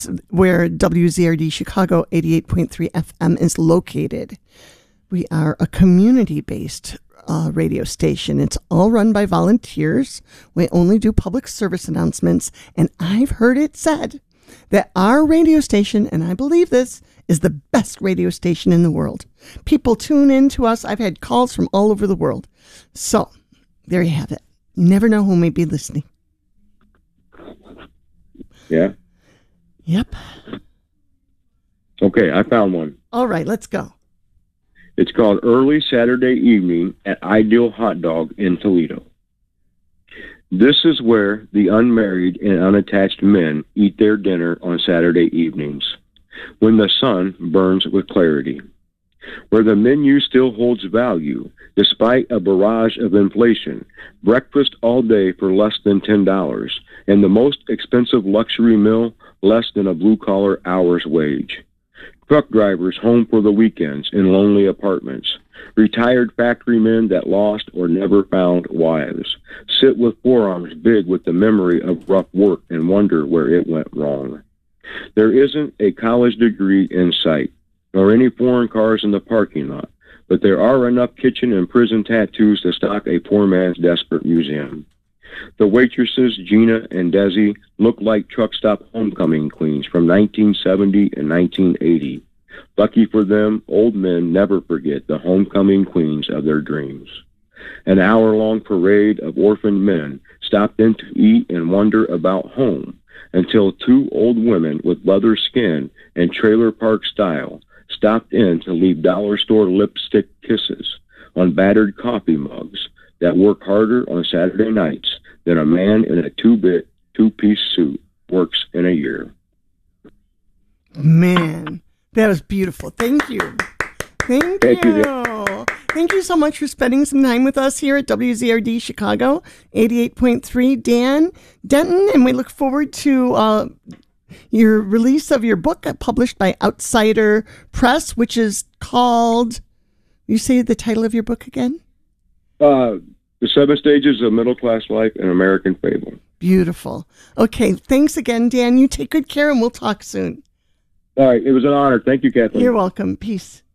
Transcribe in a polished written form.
where WZRD Chicago 88.3 FM is located. We are a community-based radio station. It's all run by volunteers. We only do public service announcements, and I've heard it said that our radio station, and I believe this, is the best radio station in the world. People tune in to us. I've had calls from all over the world. So, there you have it. You never know who may be listening. Yeah? Yep. Okay, I found one. All right, let's go. It's called Early Saturday Evening at Ideal Hot Dog in Toledo. This is where the unmarried and unattached men eat their dinner on Saturday evenings, when the sun burns with clarity, where the menu still holds value despite a barrage of inflation, breakfast all day for less than $10, and the most expensive luxury meal less than a blue-collar hour's wage. Truck drivers home for the weekends in lonely apartments, retired factory men that lost or never found wives, sit with forearms big with the memory of rough work and wonder where it went wrong. There isn't a college degree in sight, nor any foreign cars in the parking lot, but there are enough kitchen and prison tattoos to stock a poor man's desperate museum. The waitresses, Gina and Desi, look like truck stop homecoming queens from 1970 and 1980. Lucky for them, old men never forget the homecoming queens of their dreams. An hour-long parade of orphaned men stopped in to eat and wonder about home until two old women with leather skin and trailer park style stopped in to leave dollar store lipstick kisses on battered coffee mugs that work harder on Saturday nights than a man in a two-bit, two-piece suit works in a year. Man, that was beautiful. Thank you. Thank you. Thank you so much for spending some time with us here at WZRD Chicago 88.3. Dan Denton, and we look forward to your release of your book published by Outsider Press, which is called, you say the title of your book again? The 7 Stages of Middle Class Life, an American Fable. Beautiful. Okay, thanks again, Dan. You take good care, and we'll talk soon. All right, it was an honor. Thank you, Kathleen. You're welcome. Peace.